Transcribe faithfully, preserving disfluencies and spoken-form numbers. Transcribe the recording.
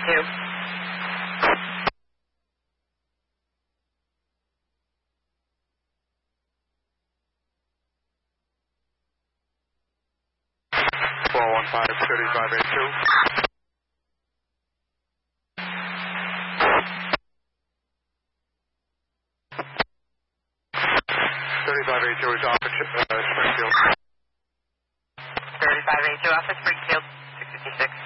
two. four one five, thirty-five eighty-two. thirty-five eighty-two is off at uh, Springfield. thirty-five eighty-two, off at Springfield, six fifty-six.